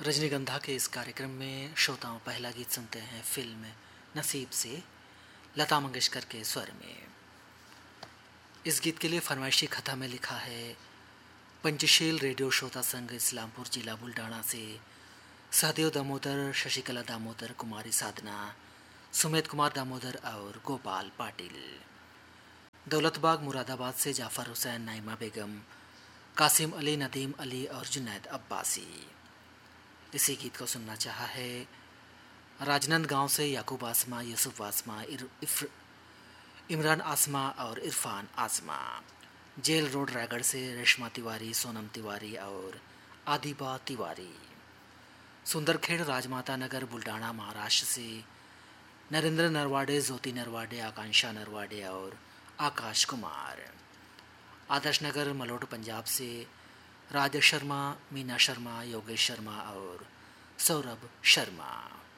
रजनीगंधा के इस कार्यक्रम में श्रोताओं पहला गीत सुनते हैं फिल्म नसीब से लता मंगेशकर के स्वर में। इस गीत के लिए फरमाइशी खता में लिखा है पंचशील रेडियो श्रोता संघ इस्लामपुर जिला बुल्डाना से सहदेव दामोदर, शशिकला दामोदर, कुमारी साधना, सुमेध कुमार दामोदर और गोपाल पाटिल। दौलतबाग मुरादाबाद से जाफ़र हुसैन, नाइमा बेगम, कासिम अली, नदीम अली और जुनैद अब्बासी। इसी गीत को सुनना चाहा है राजनंद गांव से याकूब आसमा, यूसुफ आसमा, इमरान आसमा और इरफान आसमा। जेल रोड रायगढ़ से रेशमा तिवारी, सोनम तिवारी और आदिबा तिवारी। सुंदरखेड़ राजमाता नगर बुल्डाना महाराष्ट्र से नरेंद्र नरवाडे, ज्योति नरवाडे, आकांक्षा नरवाडे और आकाश कुमार। आदर्श नगर मलोट पंजाब से राज शर्मा, मीना शर्मा, योगेश शर्मा और सौरभ शर्मा।